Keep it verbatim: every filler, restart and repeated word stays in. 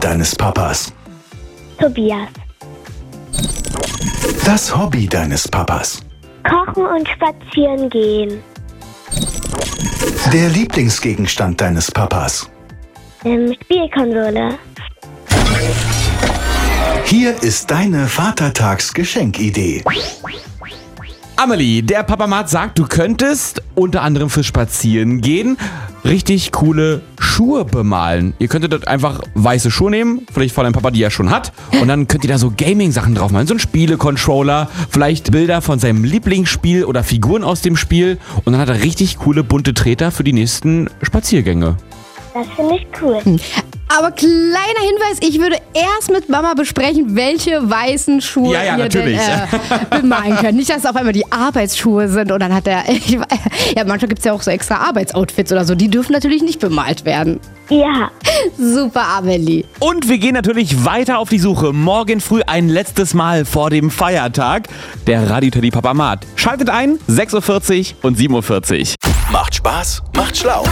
deines Papas? Tobias. Das Hobby deines Papas? Kochen und spazieren gehen. Der Lieblingsgegenstand deines Papas? Ähm, Spielkonsole. Hier ist deine Vatertagsgeschenkidee. Amelie, der Papamat sagt, du könntest unter anderem fürs Spazieren gehen richtig coole Schuhe bemalen. Ihr könntet dort einfach weiße Schuhe nehmen, vielleicht von deinem Papa, die er schon hat, und dann könnt ihr da so Gaming-Sachen drauf malen, so ein Spiele-Controller, vielleicht Bilder von seinem Lieblingsspiel oder Figuren aus dem Spiel, und dann hat er richtig coole bunte Treter für die nächsten Spaziergänge. Das finde ich cool. Aber kleiner Hinweis, ich würde erst mit Mama besprechen, welche weißen Schuhe Ja, ja, ihr natürlich. denn äh, bemalen könnt. Nicht, dass es auf einmal die Arbeitsschuhe sind und dann hat der... Ich, ja, manchmal gibt es ja auch so extra Arbeitsoutfits oder so. Die dürfen natürlich nicht bemalt werden. Ja. Super, Amelie. Und wir gehen natürlich weiter auf die Suche. Morgen früh ein letztes Mal vor dem Feiertag. Der Radio Teddy Papamat. Schaltet ein, sechs Uhr vierzig und sieben Uhr vierzig. Macht Spaß, macht schlau.